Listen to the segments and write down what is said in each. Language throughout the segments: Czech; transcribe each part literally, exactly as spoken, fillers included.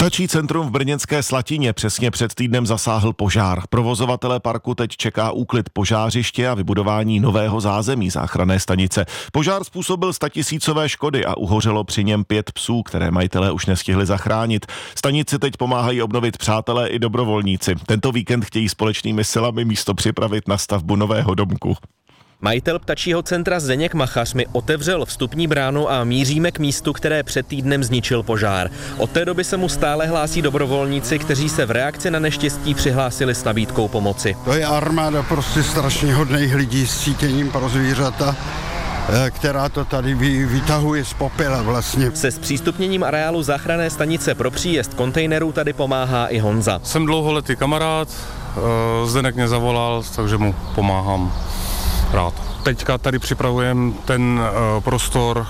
Ptačí centrum v brněnské Slatině přesně před týdnem zasáhl požár. Provozovatele parku teď čeká úklid požářiště a vybudování nového zázemí záchranné stanice. Požár způsobil statisícové škody a uhořelo při něm pět psů, které majitelé už nestihli zachránit. Stanici teď pomáhají obnovit přátelé i dobrovolníci. Tento víkend chtějí společnými silami místo připravit na stavbu nového domku. Majitel ptačího centra Zdeněk Machař mi otevřel vstupní bránu a míříme k místu, které před týdnem zničil požár. Od té doby se mu stále hlásí dobrovolníci, kteří se v reakci na neštěstí přihlásili s nabídkou pomoci. To je armáda prostě strašně hodných lidí s cítěním pro zvířata, která to tady vytahuje z popela vlastně. Se zpřístupněním areálu záchranné stanice pro příjezd kontejnerů tady pomáhá i Honza. Jsem dlouholetý kamarád, Zdeněk mě zavolal, takže mu pomáhám rád. Teďka tady připravujeme ten uh, prostor,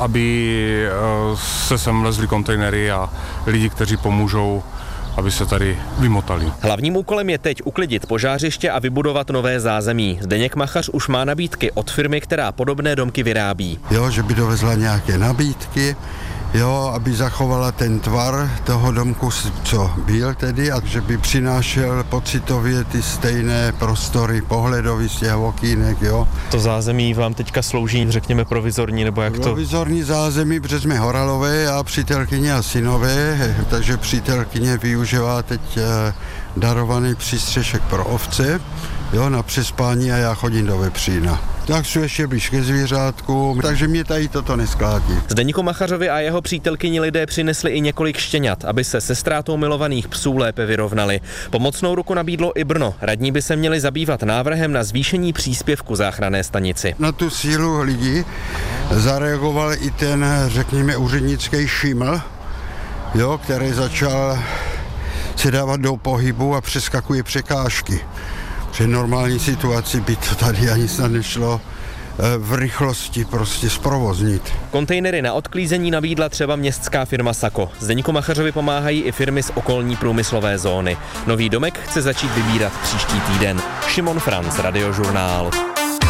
aby uh, se sem lezli kontejnery a lidi, kteří pomůžou, aby se tady vymotali. Hlavním úkolem je teď uklidit požářiště a vybudovat nové zázemí. Zdeněk Machař už má nabídky od firmy, která podobné domky vyrábí. Jo, že by dovezla nějaké nabídky, jo, aby zachovala ten tvar toho domku, co byl tedy, a že by přinášel pocitově ty stejné prostory pohledový z těch okýnek, jo. To zázemí vám teďka slouží, řekněme, provizorní, nebo jak to? Provizorní zázemí, protože jsme horalové a přítelkyně a synové, takže přítelkyně využívá teď darovaný přístřešek pro ovce, jo, na přespání a já chodím do vepřína. Tak jsou ještě blíž ke zvířátku, takže mě tady toto neskládí. Zdeňku Machařovi a jeho přítelkyni lidé přinesli i několik štěňat, aby se se ztrátou milovaných psů lépe vyrovnali. Pomocnou ruku nabídlo i Brno. Radní by se měli zabývat návrhem na zvýšení příspěvku záchranné stanici. Na tu sílu lidí zareagoval i ten, řekněme, úřednický šiml, jo, který začal se dávat do pohybu a přeskakuje překážky. Při normální situaci by to tady ani snad nešlo v rychlosti prostě zprovoznit. Kontejnery na odklízení nabídla třeba městská firma Sako. Zdeňku Machařovi pomáhají i firmy z okolní průmyslové zóny. Nový domek chce začít vybírat příští týden. Šimon Franc, Radiožurnál.